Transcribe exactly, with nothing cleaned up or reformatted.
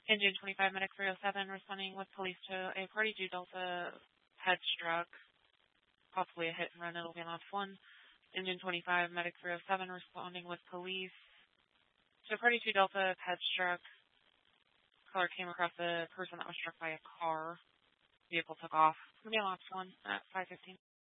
Engine twenty-five, Medic three oh seven, responding with police to a Party two Delta head struck, possibly a hit and run. It'll be an off one. Engine twenty-five, Medic three oh seven, responding with police to Party two Delta head struck. Caller came across a person that was struck by a car. Vehicle took off. It's going to be an off one at five fifteen.